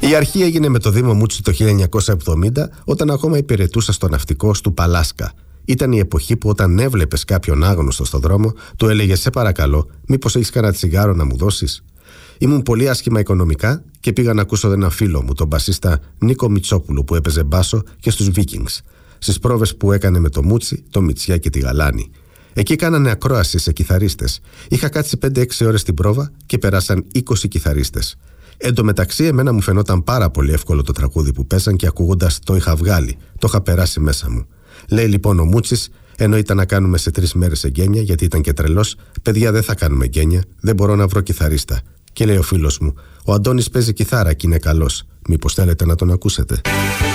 Η αρχή έγινε με το Δήμο Μούτσι το 1970, όταν ακόμα υπηρετούσα στο ναυτικό του Παλάσκα. Ήταν η εποχή που όταν έβλεπες κάποιον άγνωστο στο δρόμο, του έλεγες «Σε παρακαλώ, μήπως έχεις κανένα τσιγάρο να μου δώσεις?» Ήμουν πολύ άσχημα οικονομικά και πήγα να ακούσω ένα φίλο μου, τον μπασίστα Νίκο Μητσόπουλο, που έπαιζε μπάσο και στους Vikings, στις πρόβες που έκανε με το Μούτσι, το Μητσιά και τη Γαλάνη. Εκεί κάνανε ακρόαση σε κιθαρίστες. Είχα κάτσει 5-6 ώρες στην πρόβα και περάσαν 20 κιθαρίστες. Εν τω μεταξύ, εμένα μου φαινόταν πάρα πολύ εύκολο το τραγούδι που πέσαν και ακούγοντας το είχα βγάλει, το είχα περάσει μέσα μου. Λέει λοιπόν ο Μούτσης, ενώ ήταν να κάνουμε σε 3 μέρες εγγένεια, γιατί ήταν και τρελός, παιδιά, δεν θα κάνουμε εγγένεια, δεν μπορώ να βρω κιθαρίστα. Και λέει ο φίλος μου, ο Αντώνης παίζει κιθάρα και είναι καλός. Μήπως θέλετε να τον ακούσετε?